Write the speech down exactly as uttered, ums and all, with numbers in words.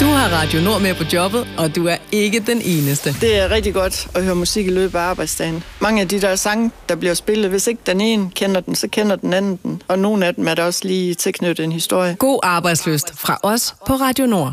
Du har Radio Nord med på jobbet, og du er ikke den eneste. Det er rigtig godt at høre musik i løbet af arbejdsdagen. Mange af de der sange, der bliver spillet, hvis ikke den ene kender den, så kender den anden den. Og nogle af dem er der også lige tilknyttet en historie. God arbejdslyst fra os på Radio Nord.